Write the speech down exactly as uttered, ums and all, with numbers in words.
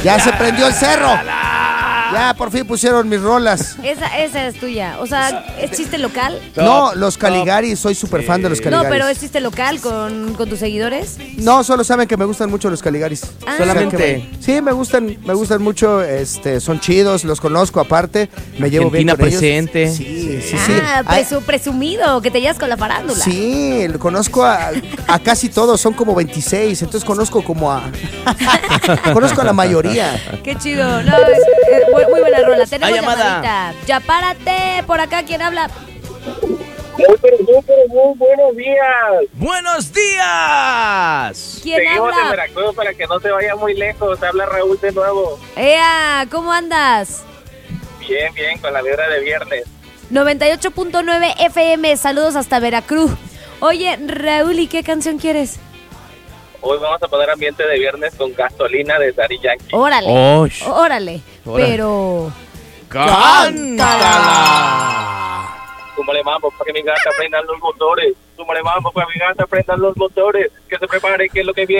Ya se prendió el cerro. Ya por fin pusieron mis rolas. Esa, esa es tuya. O sea, ¿es chiste local? No, los Caligaris, soy súper sí. fan de los Caligaris. No, pero ¿es chiste local con, con tus seguidores? No, solo saben que me gustan mucho los Caligaris. Ah. Solamente. Me, sí, me gustan, me gustan mucho, este, son chidos, los conozco aparte, me llevo Argentina bien con presente. ellos. Sí, sí, sí. Ah, presu, presumido, que te llevas con la farándula. Sí, conozco a, a casi todos, son como veintiséis, entonces conozco como a... conozco a la mayoría. Qué chido, no, es, es, muy, muy buena rola. Tenemos llamada. llamadita. Ya párate, por acá, ¿quién habla? Muy, pero muy, pero muy buenos días. ¡Buenos días! ¿Quién Seguimos habla? en Veracruz para que no se vaya muy lejos. Habla Raúl de nuevo. Ea, ¿cómo andas? Bien, bien, con la vibra de viernes. noventa y ocho punto nueve F M, saludos hasta Veracruz. Oye, Raúl, ¿y qué canción quieres? Hoy vamos a poner ambiente de viernes con Gasolina de Daddy Yankee. Órale, Osh. órale, Órale. pero... ¡Cántala! Súmale mambo para que mi gata prendan los motores. Súmale mambo para que mi gata prendan los motores. Que se prepare que es lo que viene.